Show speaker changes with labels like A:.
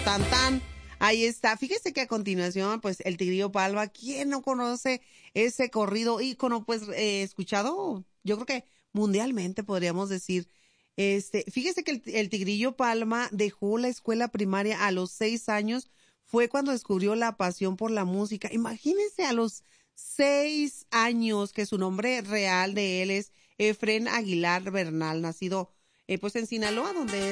A: tan tan. Ahí está. Fíjese que a continuación, pues, el Tigrillo Palma, ¿quién no conoce ese corrido ícono? Pues, escuchado, yo creo que mundialmente podríamos decir. Fíjese que el Tigrillo Palma dejó la escuela primaria a los 6 años. Fue cuando descubrió la pasión por la música. Imagínense a los 6 años, que su nombre real de él es Efrén Aguilar Bernal, nacido, pues, en Sinaloa, donde